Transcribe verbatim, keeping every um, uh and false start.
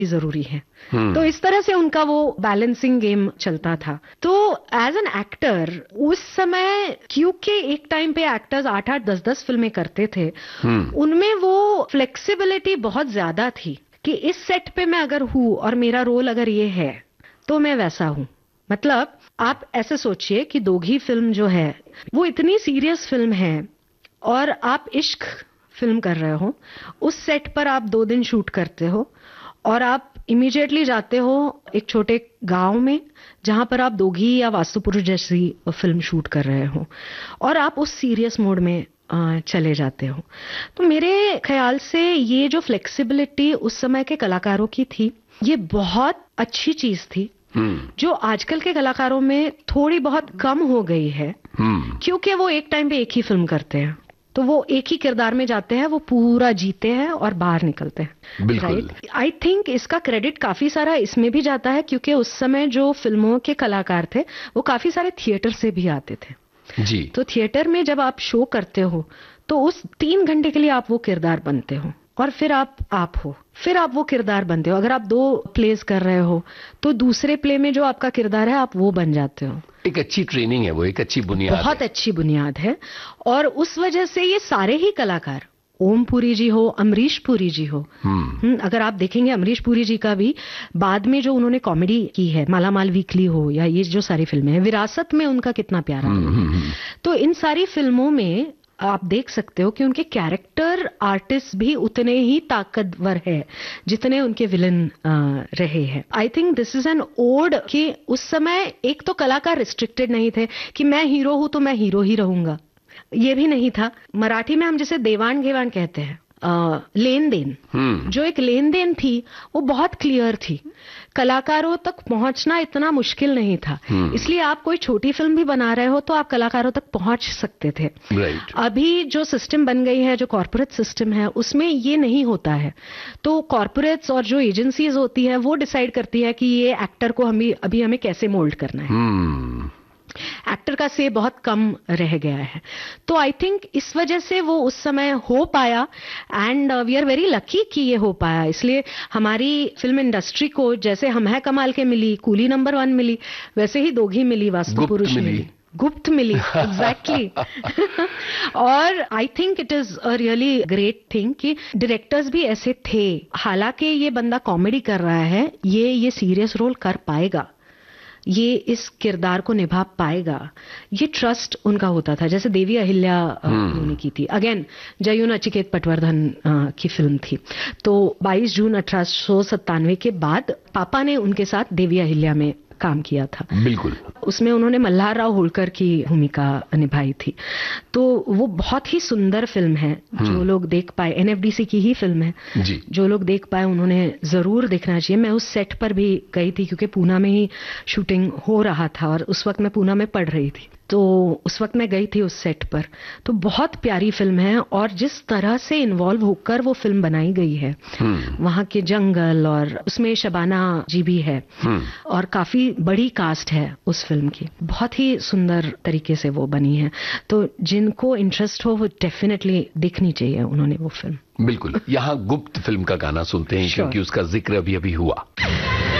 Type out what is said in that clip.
जरूरी है। तो इस तरह से उनका वो बैलेंसिंग गेम चलता था। तो एज एन एक्टर उस समय, क्योंकि एक टाइम पे एक्टर्स आठ आठ दस दस फिल्में करते थे, उनमें वो फ्लेक्सिबिलिटी बहुत ज्यादा थी कि इस सेट पे मैं अगर हूं और मेरा रोल अगर ये है तो मैं वैसा हूं। मतलब आप ऐसे सोचिए कि दोघी फिल्म जो है वो इतनी सीरियस फिल्म है और आप इश्क फिल्म कर रहे हो, उस सेट पर आप दो दिन शूट करते हो और आप इमीडिएटली जाते हो एक छोटे गांव में जहां पर आप दोघी या वास्तुपुरुष जैसी फिल्म शूट कर रहे हो और आप उस सीरियस मोड में चले जाते हो। तो मेरे ख्याल से ये जो फ्लेक्सिबिलिटी उस समय के कलाकारों की थी, ये बहुत अच्छी चीज थी, जो आजकल के कलाकारों में थोड़ी बहुत कम हो गई है, क्योंकि वो एक टाइम पे एक ही फिल्म करते हैं, तो वो एक ही किरदार में जाते हैं, वो पूरा जीते हैं और बाहर निकलते हैं। राइट, आई थिंक इसका क्रेडिट काफी सारा इसमें भी जाता है क्योंकि उस समय जो फिल्मों के कलाकार थे वो काफी सारे थिएटर से भी आते थे जी। तो थिएटर में जब आप शो करते हो तो उस तीन घंटे के लिए आप वो किरदार बनते हो और फिर आप आप हो, फिर आप वो किरदार बनते हो। अगर आप दो प्लेस कर रहे हो तो दूसरे प्ले में जो आपका किरदार है आप वो बन जाते हो। एक अच्छी ट्रेनिंग है वो, एक अच्छी बुनियाद बहुत है। अच्छी बुनियाद है और उस वजह से ये सारे ही कलाकार, ओम पुरी जी हो, अमरीश पुरी जी हो, hmm. अगर आप देखेंगे अमरीश पुरी जी का भी बाद में जो उन्होंने कॉमेडी की है, माला माल वीकली हो या ये जो सारी फिल्में हैं, विरासत में उनका कितना प्यारा hmm. तो इन सारी फिल्मों में आप देख सकते हो कि उनके कैरेक्टर आर्टिस्ट भी उतने ही ताकतवर है जितने उनके विलन रहे हैं। I think this is an odd कि उस समय एक तो कलाकार रिस्ट्रिक्टेड नहीं थे कि मैं हीरो हूं तो मैं हीरो ही रहूंगा, ये भी नहीं था। मराठी में हम जिसे देवान घेवान कहते हैं, लेन देन, जो एक लेन देन थी वो बहुत क्लियर थी, कलाकारों तक पहुंचना इतना मुश्किल नहीं था, इसलिए आप कोई छोटी फिल्म भी बना रहे हो तो आप कलाकारों तक पहुंच सकते थे। right. अभी जो सिस्टम बन गई है, जो कॉर्पोरेट सिस्टम है, उसमें ये नहीं होता है। तो कॉर्पोरेट्स और जो एजेंसीज होती है वो डिसाइड करती है कि ये एक्टर को हमें अभी हमें कैसे मोल्ड करना है। hmm. एक्टर का से बहुत कम रह गया है, तो आई थिंक इस वजह से वो उस समय हो पाया and we are very lucky कि ये हो पाया। इसलिए हमारी फिल्म इंडस्ट्री को जैसे हम है कमाल के मिली, कूली नंबर वन मिली, वैसे ही दोघी मिली, वास्तुपुरुष मिली, मिली, गुप्त मिली, एग्जैक्टली exactly. और I think it is a really great thing कि डायरेक्टर्स भी ऐसे थे, हालांकि ये बंदा कॉमेडी कर रहा है, ये ये सीरियस रोल कर पाएगा, ये इस किरदार को निभा पाएगा, ये ट्रस्ट उनका होता था। जैसे देवी अहिल्या उन्होंने की थी, अगेन जयून नचिकेत पटवर्धन की फिल्म थी, तो बाईस जून अठारह सौ सत्तानवे के बाद पापा ने उनके साथ देवी अहिल्या में काम किया था। बिल्कुल, उसमें उन्होंने मल्हार राव होलकर की भूमिका निभाई थी, तो वो बहुत ही सुंदर फिल्म है। जो लोग देख पाए, एनएफडीसी की ही फिल्म है जी। जो लोग देख पाए उन्होंने जरूर देखना चाहिए। मैं उस सेट पर भी गई थी क्योंकि पूना में ही शूटिंग हो रहा था और उस वक्त मैं पूना में पढ़ रही थी, तो उस वक्त मैं गई थी उस सेट पर। तो बहुत प्यारी फिल्म है और जिस तरह से इन्वॉल्व होकर वो फिल्म बनाई गई है, वहाँ के जंगल, और उसमें शबाना जी भी है और काफी बड़ी कास्ट है उस फिल्म की, बहुत ही सुंदर तरीके से वो बनी है। तो जिनको इंटरेस्ट हो वो डेफिनेटली देखनी चाहिए उन्होंने वो फिल्म। बिल्कुल। यहाँ गुप्त फिल्म का गाना सुनते हैं क्योंकि उसका जिक्र अभी अभी हुआ।